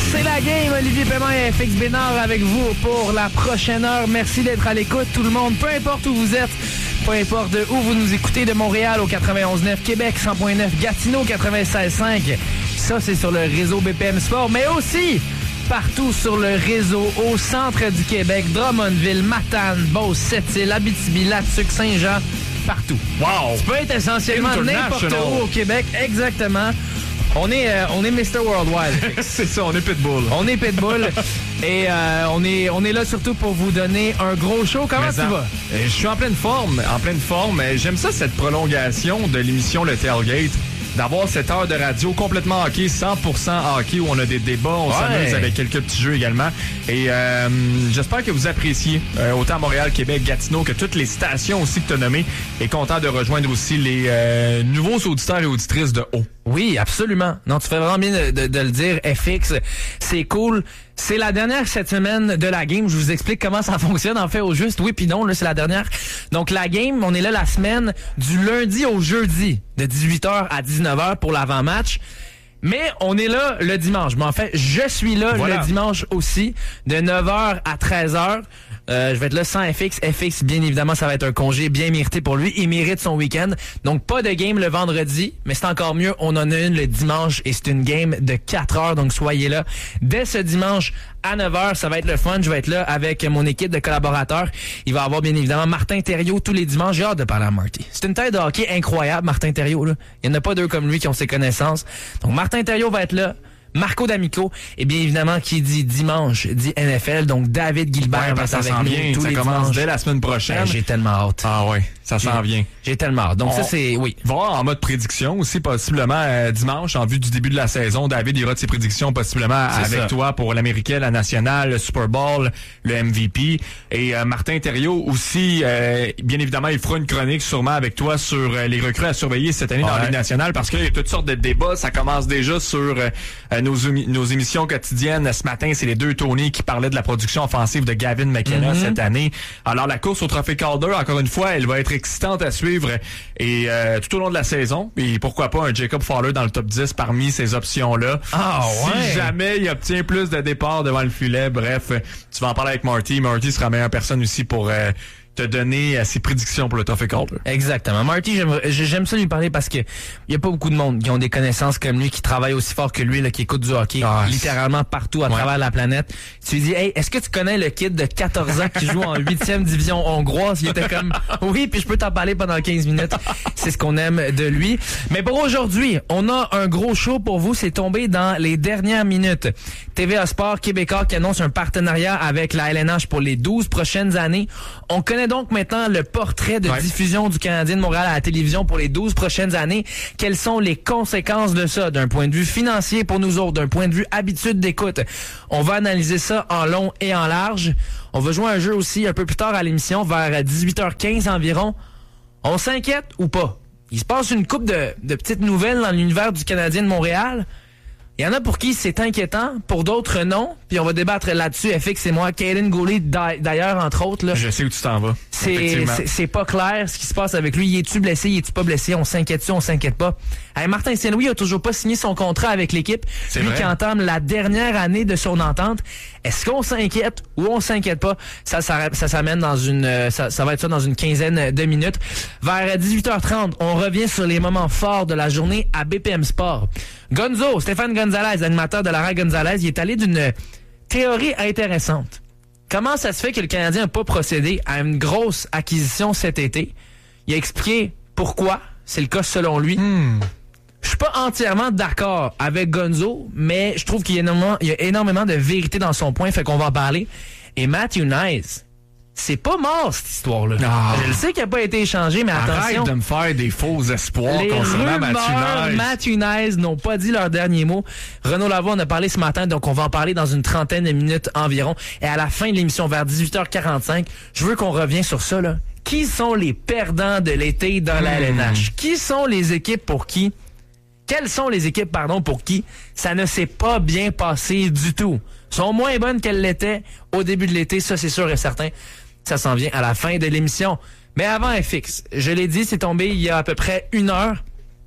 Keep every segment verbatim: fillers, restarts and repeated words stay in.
C'est la game, Olivier Paiement et F X Bénard avec vous pour la prochaine heure. Merci d'être à l'écoute, tout le monde, peu importe où vous êtes, peu importe où vous nous écoutez, de Montréal au quatre-vingt-onze neuf, Québec cent point neuf, Gatineau quatre-vingt-seize cinq. Ça, c'est sur le réseau B P M Sport, mais aussi partout sur le réseau au centre du Québec, Drummondville, Matane, Beauce, Sept-Îles, Abitibi, Latuc, Saint-Jean, partout. Wow! Tu peux être essentiellement n'importe où au Québec, exactement. On est, euh, on est mister Worldwide. C'est ça, on est Pitbull. On est Pitbull. Et euh, on est, on est là surtout pour vous donner un gros show. Comment Mais tu en, vas? Je suis en pleine forme, en pleine forme. J'aime ça, cette prolongation de l'émission Le Tailgate. D'avoir cette heure de radio complètement hockey, cent pour cent hockey, où on a des débats, on ouais. s'amuse avec quelques petits jeux également. Et euh, j'espère que vous appréciez euh, autant Montréal, Québec, Gatineau, que toutes les stations aussi que tu as nommées. Et content de rejoindre aussi les euh, nouveaux auditeurs et auditrices de haut. Oui, absolument. Non, tu fais vraiment bien de, de, de le dire, F X. C'est cool. C'est la dernière cette semaine de la game. Je vous explique comment ça fonctionne, en fait, au juste. Oui, puis non, là, c'est la dernière. Donc, la game, on est là la semaine du lundi au jeudi, de dix-huit heures à dix-neuf heures pour l'avant-match. Mais on est là le dimanche. Mais en fait, je suis là voilà. le dimanche aussi, de neuf heures à treize heures. Euh, je vais être là sans F X. F X, bien évidemment, ça va être un congé bien mérité pour lui. Il mérite son week-end. Donc, pas de game le vendredi, mais c'est encore mieux. On en a une le dimanche et c'est une game de quatre heures. Donc, soyez là dès ce dimanche à neuf heures. Ça va être le fun. Je vais être là avec mon équipe de collaborateurs. Il va y avoir, bien évidemment, Martin Thériault tous les dimanches. J'ai hâte de parler à Marty. C'est une tête de hockey incroyable, Martin Thériault, là. Il n'y en a pas deux comme lui qui ont ses connaissances. Donc, Martin Thériault va être là. Marco D'Amico, et bien évidemment, qui dit dimanche, dit N F L, donc David Gilbert ouais, va être avec nous tous ça les commence dimanches. Dès la semaine prochaine. Ben, j'ai tellement hâte. Ah ouais, ça s'en vient. J'ai tellement hâte. Donc on ça, c'est, oui. Va en mode prédiction aussi, possiblement euh, dimanche, en vue du début de la saison. David ira de ses prédictions, possiblement c'est avec ça. Toi, pour l'américaine, la nationale, le Super Bowl, le M V P. Et euh, Martin Thériault aussi, euh, bien évidemment, il fera une chronique sûrement avec toi sur euh, les recrues à surveiller cette année ouais. dans la Ligue nationale, parce qu'il y a toutes sortes de débats. Ça commence déjà sur euh, nos, nos émissions émission quotidienne. Ce matin, c'est les deux Tony qui parlaient de la production offensive de Gavin McKenna mm-hmm. cette année. Alors, la course au Trophée Calder, encore une fois, elle va être excitante à suivre et euh, tout au long de la saison. Et pourquoi pas un Jacob Fowler dans le top dix parmi ces options-là. Ah ouais. Si jamais il obtient plus de départs devant le filet, bref, tu vas en parler avec Marty. Marty sera la meilleure personne aussi pour... Euh, te donner euh, ses prédictions pour le Trophée Calder. Exactement. Marty, j'aime, j'aime ça lui parler parce que il y a pas beaucoup de monde qui ont des connaissances comme lui, qui travaillent aussi fort que lui, là, qui écoute du hockey ah, littéralement partout à ouais. travers la planète. Tu lui dis, hey, est-ce que tu connais le kid de quatorze ans qui joue en huitième division hongroise? Il était comme, oui, puis je peux t'en parler pendant quinze minutes. C'est ce qu'on aime de lui. Mais pour aujourd'hui, on a un gros show pour vous. C'est tombé dans les dernières minutes. T V A Sport Québécois qui annonce un partenariat avec la L N H pour les douze prochaines années. On connaît donc maintenant le portrait de ouais. diffusion du Canadien de Montréal à la télévision pour les douze prochaines années. Quelles sont les conséquences de ça d'un point de vue financier pour nous autres, d'un point de vue habitude d'écoute? On va analyser ça en long et en large. On va jouer un jeu aussi un peu plus tard à l'émission, vers dix-huit heures quinze environ. On s'inquiète ou pas? Il se passe une couple de, de petites nouvelles dans l'univers du Canadien de Montréal. Il y en a pour qui c'est inquiétant, pour d'autres non. Puis on va débattre là-dessus, F X et moi. Kaden Goulet, d'ailleurs, entre autres. Là, je sais où tu t'en vas. C'est, c'est, c'est pas clair ce qui se passe avec lui. Il est-tu blessé, il est-tu pas blessé? On s'inquiète-tu, on s'inquiète pas? Hey, Martin Saint-Louis a toujours pas signé son contrat avec l'équipe. C'est lui vrai. qui entame la dernière année de son entente. Est-ce qu'on s'inquiète ou on s'inquiète pas? Ça, ça, ça s'amène dans une, ça, ça va être ça dans une quinzaine de minutes. Vers dix-huit heures trente, on revient sur les moments forts de la journée à B P M Sport. Gonzo, Stéphane Gonzalez, animateur de Lara Gonzalez, il est allé d'une théorie intéressante. Comment ça se fait que le Canadien n'a pas procédé à une grosse acquisition cet été? Il a expliqué pourquoi. C'est le cas selon lui. Hmm. Je suis pas entièrement d'accord avec Gonzo, mais je trouve qu'il y a énormément, il y a énormément de vérité dans son point, fait qu'on va en parler. Et Matthew Knies, c'est pas mort, cette histoire-là. Ah. Je le sais qu'il n'a pas été échangé, mais Arrête attention. de me faire des faux espoirs les concernant rumeurs, Matthew Knies. Matthew Knies n'ont pas dit leur dernier mot. Renaud Lavoie en a parlé ce matin, donc on va en parler dans une trentaine de minutes environ. Et à la fin de l'émission, vers dix-huit heures quarante-cinq, je veux qu'on revienne sur ça, là. Qui sont les perdants de l'été dans la L N H? Qui sont les équipes pour qui? Quelles sont les équipes, pardon, pour qui ça ne s'est pas bien passé du tout? Sont moins bonnes qu'elles l'étaient au début de l'été, ça c'est sûr et certain. Ça s'en vient à la fin de l'émission. Mais avant F X, je l'ai dit, c'est tombé il y a à peu près une heure.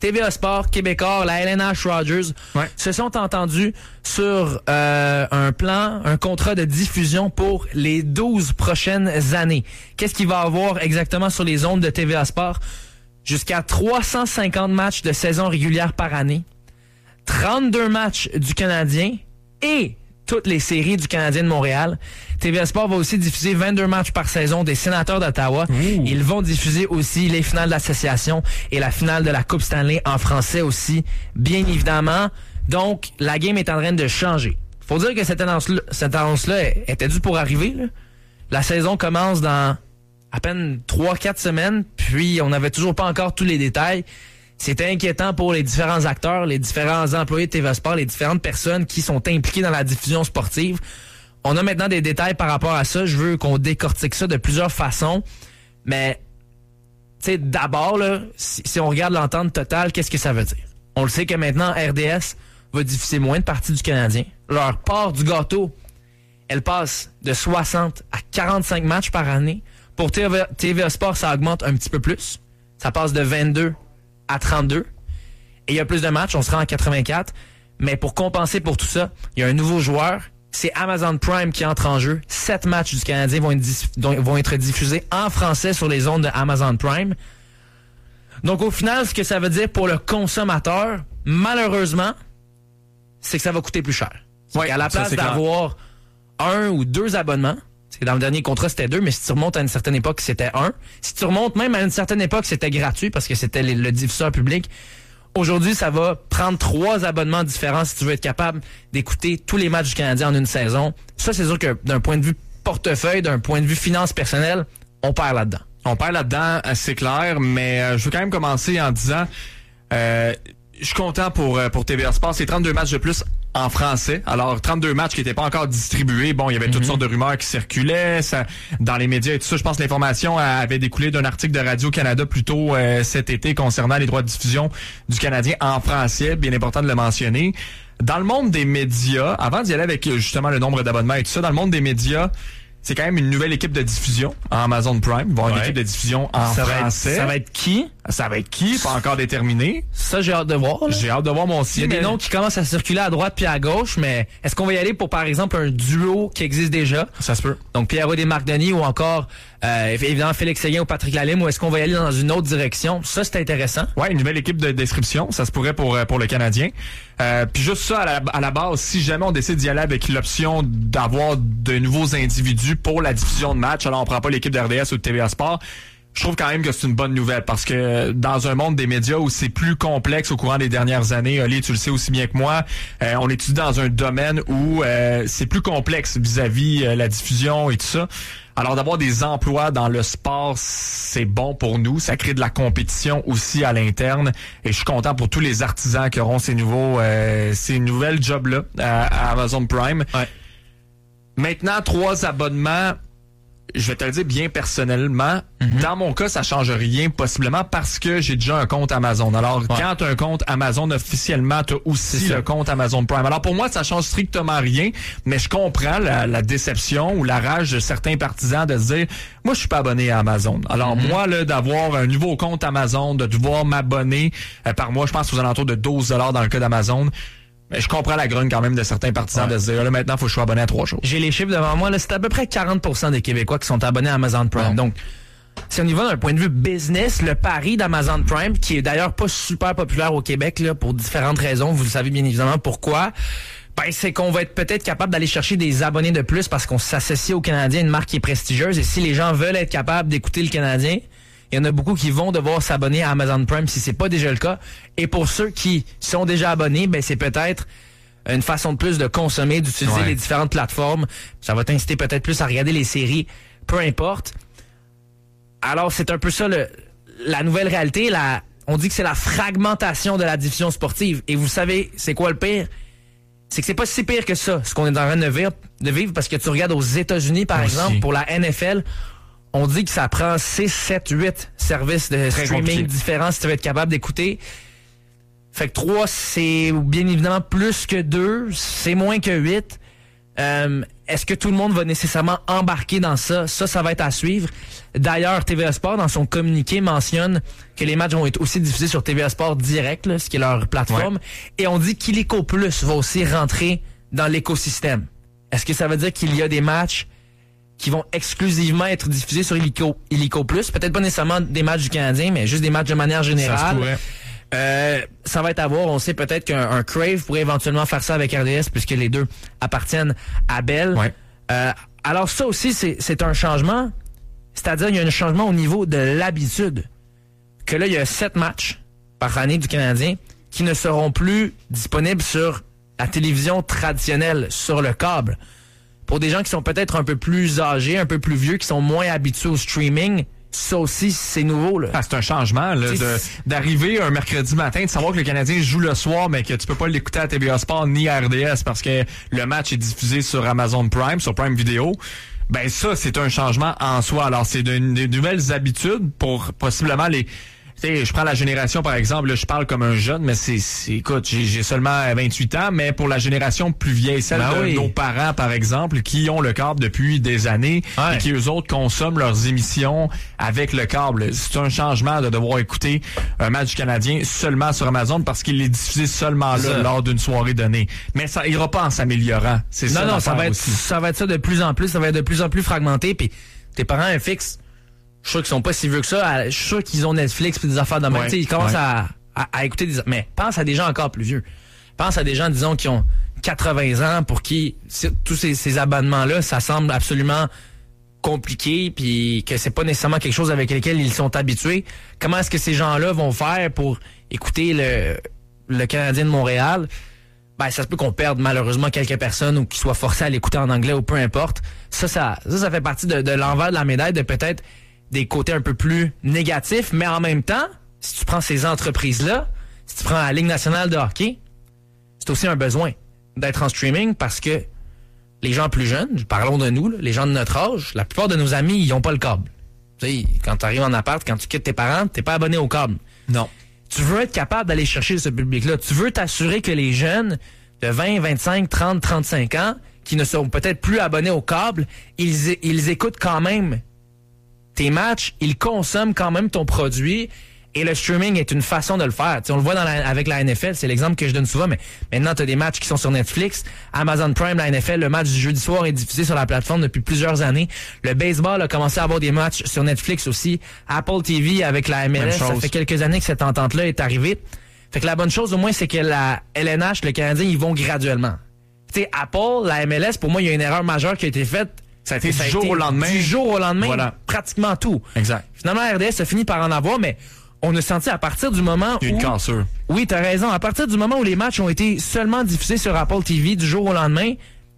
T V A Sport, Québécois, la L N H Rogers ouais. se sont entendus sur euh, un plan, un contrat de diffusion pour les douze prochaines années. Qu'est-ce qu'il va avoir exactement sur les ondes de T V A Sport? Jusqu'à trois cent cinquante matchs de saison régulière par année, trente-deux matchs du Canadien et toutes les séries du Canadien de Montréal. T V A Sport va aussi diffuser vingt-deux matchs par saison des Sénateurs d'Ottawa. Mmh. Ils vont diffuser aussi les finales d'association et la finale de la Coupe Stanley en français aussi, bien évidemment. Donc, la game est en train de changer. Faut dire que cette annonce-là, cette annonce-là était due pour arriver, là. La saison commence dans à peine trois quatre semaines, puis on n'avait toujours pas encore tous les détails. C'était inquiétant pour les différents acteurs, les différents employés de T V A Sport, les différentes personnes qui sont impliquées dans la diffusion sportive. On a maintenant des détails par rapport à ça. Je veux qu'on décortique ça de plusieurs façons. Mais, tu sais, d'abord, là, si, si on regarde l'entente totale, qu'est-ce que ça veut dire? On le sait que maintenant, R D S va diffuser moins de parties du Canadien. Leur part du gâteau, elle passe de soixante à quarante-cinq matchs par année. Pour T V A, T V A Sport, ça augmente un petit peu plus. Ça passe de vingt-deux à trente-deux. Et il y a plus de matchs, on sera en quatre-vingt-quatre. Mais pour compenser pour tout ça, il y a un nouveau joueur. C'est Amazon Prime qui entre en jeu. Sept matchs du Canadien vont être, diff- vont être diffusés en français sur les ondes de Amazon Prime. Donc, au final, ce que ça veut dire pour le consommateur, malheureusement, c'est que ça va coûter plus cher. Oui, à la place ça, d'avoir clair. un ou deux abonnements, c'est dans le dernier contrat, c'était deux, mais si tu remontes à une certaine époque, c'était un. Si tu remontes même à une certaine époque, c'était gratuit parce que c'était le, le diffuseur public. Aujourd'hui, ça va prendre trois abonnements différents si tu veux être capable d'écouter tous les matchs du Canadien en une saison. Ça, c'est sûr que d'un point de vue portefeuille, d'un point de vue finance personnelle, on perd là-dedans. On perd là-dedans, c'est clair, mais euh, je veux quand même commencer en disant... Euh, je suis content pour, pour T V A Sport. C'est trente-deux matchs de plus en français. Alors, trente-deux matchs qui n'étaient pas encore distribués. Bon, il y avait mm-hmm. toutes sortes de rumeurs qui circulaient ça, dans les médias et tout ça. Je pense que l'information avait découlé d'un article de Radio-Canada plus tôt euh, cet été concernant les droits de diffusion du Canadien en français. Bien important de le mentionner. Dans le monde des médias, avant d'y aller avec justement le nombre d'abonnements et tout ça, dans le monde des médias, c'est quand même une nouvelle équipe de diffusion en Amazon Prime. Ils vont avoir ouais. une équipe de diffusion en ça français. Va être, ça va être qui? Ça va être qui? Pas encore déterminé. Ça, j'ai hâte de voir. Là. J'ai hâte de voir mon aussi. Il y a mais... des noms qui commencent à circuler à droite puis à gauche, mais est-ce qu'on va y aller pour, par exemple, un duo qui existe déjà? Ça se peut. Donc, Pierre-Aude et Marc Denis ou encore, euh, évidemment, Félix Séguin ou Patrick Lalime, ou est-ce qu'on va y aller dans une autre direction? Ça, c'est intéressant. Ouais, une nouvelle équipe de description. Ça se pourrait pour, pour le Canadien. Euh, puis juste ça, à la, à la base, si jamais on décide d'y aller avec l'option d'avoir de nouveaux individus pour la diffusion de match, alors on prend pas l'équipe de R D S ou de T V A Sport, je trouve quand même que c'est une bonne nouvelle parce que dans un monde des médias où c'est plus complexe au courant des dernières années, Oli, tu le sais aussi bien que moi, euh, on étudie dans un domaine où euh, c'est plus complexe vis-à-vis euh, la diffusion et tout ça. Alors d'avoir des emplois dans le sport, c'est bon pour nous. Ça crée de la compétition aussi à l'interne. Et je suis content pour tous les artisans qui auront ces nouveaux, euh, ces nouvelles jobs-là à, à Amazon Prime. Ouais. Maintenant, trois abonnements. Je vais te le dire bien personnellement, mm-hmm. dans mon cas, ça change rien possiblement parce que j'ai déjà un compte Amazon. Alors, ouais. quand tu as un compte Amazon officiellement, tu as aussi le compte Amazon Prime. Alors, pour moi, ça change strictement rien, mais je comprends la, la déception ou la rage de certains partisans de se dire, moi, je suis pas abonné à Amazon. Alors, mm-hmm. moi, là, d'avoir un nouveau compte Amazon, de devoir m'abonner euh, par mois, je pense aux alentours de douze dollars dans le cas d'Amazon. Mais je comprends la grogne quand même de certains partisans ouais. de se dire, là, maintenant, il faut que je sois abonné à trois choses. J'ai les chiffres devant moi, là, c'est à peu près quarante pour cent des Québécois qui sont abonnés à Amazon Prime. Ouais. Donc, si on y va d'un point de vue business, le pari d'Amazon Prime, qui est d'ailleurs pas super populaire au Québec, là, pour différentes raisons, vous le savez bien évidemment pourquoi, ben, c'est qu'on va être peut-être capable d'aller chercher des abonnés de plus parce qu'on s'associe au Canadien, une marque qui est prestigieuse, et si les gens veulent être capables d'écouter le Canadien, il y en a beaucoup qui vont devoir s'abonner à Amazon Prime si c'est pas déjà le cas. Et pour ceux qui sont déjà abonnés, ben c'est peut-être une façon de plus de consommer, d'utiliser ouais. les différentes plateformes. Ça va t'inciter peut-être plus à regarder les séries, peu importe. Alors, c'est un peu ça le, la nouvelle réalité. La, on dit que c'est la fragmentation de la diffusion sportive. Et vous savez, c'est quoi le pire? C'est que c'est pas si pire que ça, ce qu'on est en train de vivre, de vivre parce que tu regardes aux États-Unis, par Aussi. exemple, pour la N F L, on dit que ça prend six, sept, huit services de Très streaming compliqué. différents si tu veux être capable d'écouter. Fait que trois, c'est bien évidemment plus que deux, c'est moins que huit. Euh, est-ce que tout le monde va nécessairement embarquer dans ça? Ça, ça va être à suivre. D'ailleurs, T V A Sport, dans son communiqué, mentionne que les matchs vont être aussi diffusés sur T V A Sport Direct, là, ce qui est leur plateforme. Ouais. Et on dit qu'Illico Plus va aussi rentrer dans l'écosystème. Est-ce que ça veut dire qu'il y a des matchs qui vont exclusivement être diffusés sur Illico, Illico Plus? Peut-être pas nécessairement des matchs du Canadien, mais juste des matchs de manière générale. Ça se pourrait. Euh, ça va être à voir. On sait peut-être qu'un un Crave pourrait éventuellement faire ça avec R D S puisque les deux appartiennent à Bell. Ouais. Euh, alors ça aussi, c'est, c'est un changement. C'est-à-dire, il y a un changement au niveau de l'habitude. Que là, il y a sept matchs par année du Canadien qui ne seront plus disponibles sur la télévision traditionnelle, sur le câble. Pour des gens qui sont peut-être un peu plus âgés, un peu plus vieux, qui sont moins habitués au streaming, ça aussi, c'est nouveau, là. Ah, c'est un changement, là, de, d'arriver un mercredi matin, de savoir que le Canadien joue le soir, mais que tu peux pas l'écouter à T V A Sport ni à R D S parce que le match est diffusé sur Amazon Prime, sur Prime Video. Ben, ça, c'est un changement en soi. Alors, c'est de, de nouvelles habitudes pour possiblement les... T'sais, je prends la génération, par exemple, là, je parle comme un jeune, mais c'est, c'est écoute, j'ai, j'ai seulement vingt-huit ans, mais pour la génération plus vieille, celle ben de oui. nos parents, par exemple, qui ont le câble depuis des années ouais. et qui, eux autres, consomment leurs émissions avec le câble. C'est un changement de devoir écouter un match du Canadien seulement sur Amazon parce qu'il est diffusé seulement là, ça. lors d'une soirée donnée. Mais ça ira pas en s'améliorant. C'est non, ça. Non, non, ça va être, ça va être ça de plus en plus, ça va être de plus en plus fragmenté, puis tes parents, un fixe. Je suis sûr qu'ils sont pas si vieux que ça. Je suis sûr qu'ils ont Netflix et des affaires de même. Ouais, ils commencent ouais. à, à, à écouter des... Mais pense à des gens encore plus vieux. Pense à des gens, disons, qui ont quatre-vingts ans pour qui tous ces, ces abonnements-là, ça semble absolument compliqué puis que c'est pas nécessairement quelque chose avec lequel ils sont habitués. Comment est-ce que ces gens-là vont faire pour écouter le, le Canadien de Montréal? Ben, ça se peut qu'on perde malheureusement quelques personnes ou qu'ils soient forcés à l'écouter en anglais ou peu importe. Ça, ça, ça, ça fait partie de, de l'envers de la médaille de peut-être des côtés un peu plus négatifs, mais en même temps, si tu prends ces entreprises-là, si tu prends la Ligue nationale de hockey, c'est aussi un besoin d'être en streaming parce que les gens plus jeunes, parlons de nous, là, les gens de notre âge, la plupart de nos amis, ils n'ont pas le câble. Tu sais, quand tu arrives en appart, quand tu quittes tes parents, t'es pas abonné au câble. Non. Tu veux être capable d'aller chercher ce public-là. Tu veux t'assurer que les jeunes de vingt, vingt-cinq, trente, trente-cinq ans, qui ne sont peut-être plus abonnés au câble, ils, ils écoutent quand même tes matchs, ils consomment quand même ton produit et le streaming est une façon de le faire. T'sais, on le voit dans la, avec la N F L, c'est l'exemple que je donne souvent, mais maintenant tu as des matchs qui sont sur Netflix, Amazon Prime, la N F L, le match du jeudi soir est diffusé sur la plateforme depuis plusieurs années. Le baseball a commencé à avoir des matchs sur Netflix aussi. Apple T V avec la M L S, ça fait quelques années que cette entente-là est arrivée. Fait que la bonne chose au moins, c'est que la L N H, le Canadien, ils vont graduellement. Tu sais, Apple, la M L S, pour moi, il y a une erreur majeure qui a été faite. Ça a été ça du jour au lendemain. Du jour au lendemain, voilà. Pratiquement tout. Exact. Finalement, R D S a fini par en avoir, mais on a senti à partir du moment où... Il y a une cassure. Oui, t'as raison. À partir du moment où les matchs ont été seulement diffusés sur Apple T V du jour au lendemain,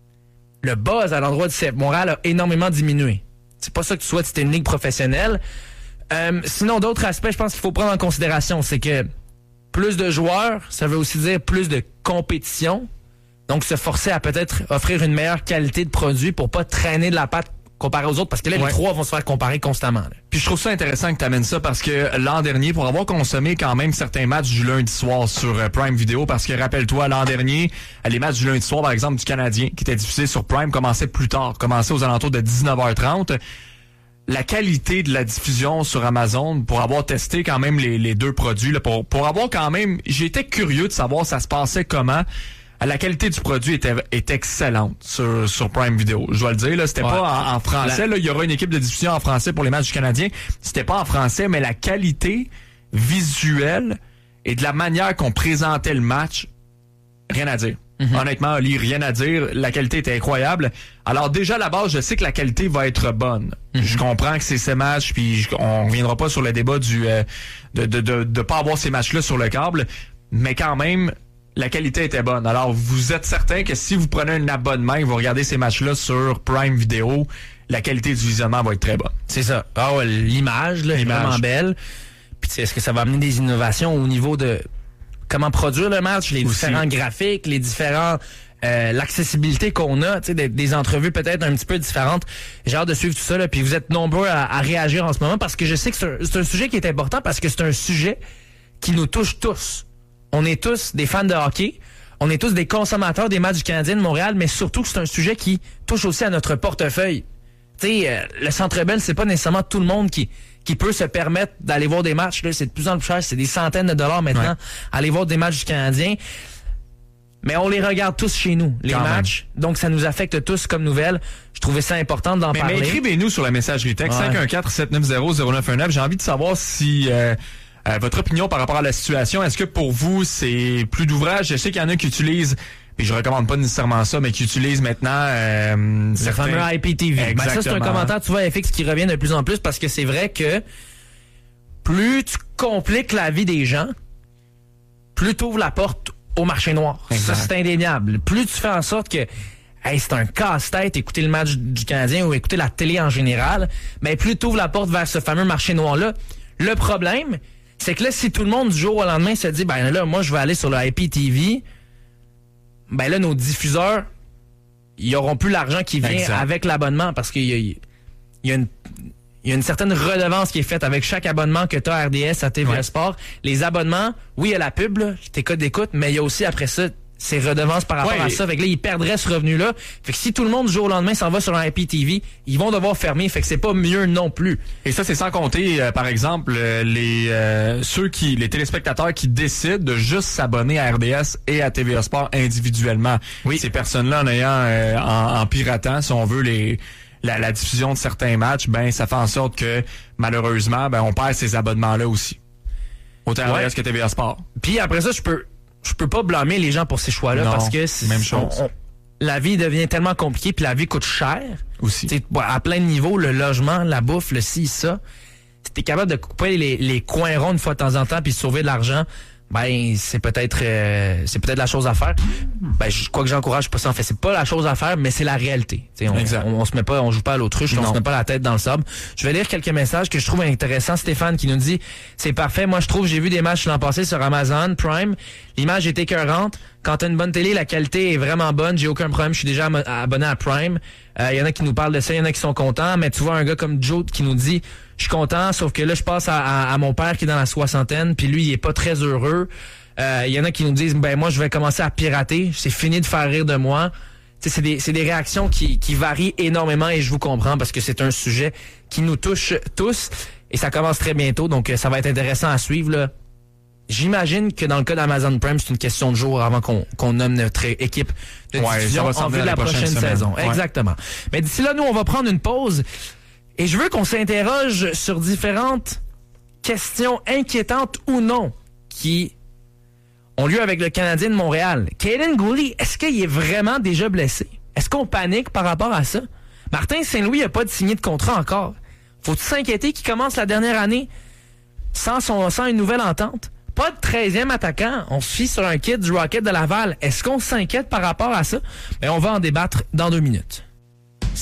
le buzz à l'endroit du C F Montréal a énormément diminué. C'est pas ça que tu souhaites si t'es une ligue professionnelle. Euh, sinon, d'autres aspects, je pense qu'il faut prendre en considération, c'est que plus de joueurs, ça veut aussi dire plus de compétition. Donc, se forcer à peut-être offrir une meilleure qualité de produit pour pas traîner de la patte comparé aux autres, parce que là, ouais. les trois vont se faire comparer constamment. Là. Puis je trouve ça intéressant que tu amènes ça, parce que l'an dernier, pour avoir consommé quand même certains matchs du lundi soir sur euh, Prime Video, parce que rappelle-toi, l'an dernier, les matchs du lundi soir, par exemple, du Canadien, qui étaient diffusés sur Prime, commençaient plus tard, commençaient aux alentours de dix-neuf heures trente. La qualité de la diffusion sur Amazon, pour avoir testé quand même les, les deux produits, là, pour, pour avoir quand même... J'étais curieux de savoir ça se passait comment. La qualité du produit était, est excellente sur, sur Prime Video. Je dois le dire, là, c'était ouais. pas en, en français. Là, il y aura une équipe de diffusion en français pour les matchs du Canadien. C'était pas en français, mais la qualité visuelle et de la manière qu'on présentait le match, rien à dire. Mm-hmm. Honnêtement, Ali, rien à dire. La qualité était incroyable. Alors déjà, à la base, je sais que la qualité va être bonne. Mm-hmm. Je comprends que c'est ces matchs, puis je, on reviendra pas sur le débat du euh, de, de, de, de pas avoir ces matchs-là sur le câble, mais quand même... La qualité était bonne. Alors, vous êtes certain que si vous prenez un abonnement et vous regardez ces matchs-là sur Prime Video, la qualité du visionnement va être très bonne. C'est ça. Ah ouais, l'image, là, est vraiment belle. Puis, est-ce que ça va amener des innovations au niveau de comment produire le match, les Aussi. différents graphiques, les différents... Euh, l'accessibilité qu'on a, tu sais, des, des entrevues peut-être un petit peu différentes. J'ai hâte de suivre tout ça, là. Puis vous êtes nombreux à, à réagir en ce moment parce que je sais que c'est un, c'est un sujet qui est important parce que c'est un sujet qui nous touche tous. On est tous des fans de hockey. on est tous des consommateurs des matchs du Canadien de Montréal, mais surtout que c'est un sujet qui touche aussi à notre portefeuille. Tu sais, euh, le Centre Bell, c'est pas nécessairement tout le monde qui qui peut se permettre d'aller voir des matchs. Là, c'est de plus en plus cher, c'est des centaines de dollars maintenant, ouais. aller voir des matchs du Canadien. Mais on les regarde tous chez nous, les Quand matchs. Même. Donc, ça nous affecte tous comme nouvelle. Je trouvais ça important d'en mais, parler. Mais écrivez-nous sur la messagerie texte ouais. cinq un quatre, sept neuf zéro, zéro neuf un neuf. J'ai envie de savoir si euh, euh, votre opinion par rapport à la situation, est-ce que pour vous, c'est plus d'ouvrage? Je sais qu'il y en a qui utilisent, et je recommande pas nécessairement ça, mais qui utilisent maintenant euh, le certains... fameux I P T V. Ben, ça, c'est un commentaire, tu vois, F X qui revient de plus en plus parce que c'est vrai que plus tu compliques la vie des gens, plus tu ouvres la porte au marché noir. Exact. Ça, c'est indéniable. Plus tu fais en sorte que hey, c'est un casse-tête écouter le match du Canadien ou écouter la télé en général, mais plus tu ouvres la porte vers ce fameux marché noir-là. Le problème, c'est que là, si tout le monde du jour au lendemain se dit, ben là, moi, je vais aller sur le I P T V, ben là, nos diffuseurs, ils auront plus l'argent qui vient exact. Avec l'abonnement parce qu'il y a, il y a une... Il y a une certaine redevance qui est faite avec chaque abonnement que tu as à R D S, à T V S ouais. Sport. Les abonnements, oui, il y a la pub, là, tes codes d'écoute, mais il y a aussi après ça ces redevances par rapport ouais, à ça. Fait que là, ils perdraient ce revenu-là. Fait que si tout le monde du jour au lendemain s'en va sur un I P T V, ils vont devoir fermer. Fait que c'est pas mieux non plus. Et ça, c'est sans compter, euh, par exemple, euh, les euh, ceux qui, les téléspectateurs qui décident de juste s'abonner à R D S et à T V S Sport individuellement. Oui. Ces personnes-là, en ayant, euh, en, en piratant, si on veut, les La, la diffusion de certains matchs, ben ça fait en sorte que malheureusement, ben on perd ces abonnements-là aussi. Autant R D S ouais. que T V A Sport. Puis après ça, je peux je peux pas blâmer les gens pour ces choix-là non, parce que c'est même chose. On, on, la vie devient tellement compliquée puis la vie coûte cher. Aussi. T'sais, à plein de niveaux, le logement, la bouffe, le ci, ça. Si t'es capable de couper les, les coins ronds une fois de temps en temps puis sauver de l'argent, ben c'est peut-être euh, c'est peut-être la chose à faire. Ben je crois que j'encourage pas ça en fait, c'est pas la chose à faire mais c'est la réalité. T'sais, on, on, on se met pas on joue pas à l'autruche, on se met pas la tête dans le sable. Je vais lire quelques messages que je trouve intéressants. Stéphane qui nous dit c'est parfait, moi je trouve j'ai vu des matchs l'an passé sur Amazon Prime, l'image est écœurante. Quand t'as une bonne télé, la qualité est vraiment bonne, j'ai aucun problème, je suis déjà abonné à Prime. Il euh, y en a qui nous parlent de ça, il y en a qui sont contents, mais tu vois un gars comme Joe qui nous dit je suis content, sauf que là je passe à, à, à mon père qui est dans la soixantaine, puis lui il est pas très heureux. Il euh, y en a qui nous disent ben moi je vais commencer à pirater, c'est fini de faire rire de moi. Tu sais, c'est des c'est des réactions qui qui varient énormément et je vous comprends parce que c'est un sujet qui nous touche tous et ça commence très bientôt, donc ça va être intéressant à suivre là. J'imagine que dans le cas d'Amazon Prime, c'est une question de jours avant qu'on qu'on nomme notre équipe de ouais, diffusion en vue de la prochaine, prochaine saison. Ouais. Exactement. Mais d'ici là, nous, on va prendre une pause et je veux qu'on s'interroge sur différentes questions inquiétantes ou non qui ont lieu avec le Canadien de Montréal. Kaden Guhle, est-ce qu'il est vraiment déjà blessé? Est-ce qu'on panique par rapport à ça? Martin Saint-Louis n'a pas de signé de contrat encore. Faut-il s'inquiéter qu'il commence la dernière année sans, son, sans une nouvelle entente? Pas de treizième attaquant. On se fie sur un kid du Rocket de Laval. Est-ce qu'on s'inquiète par rapport à ça? Ben, on va en débattre dans deux minutes.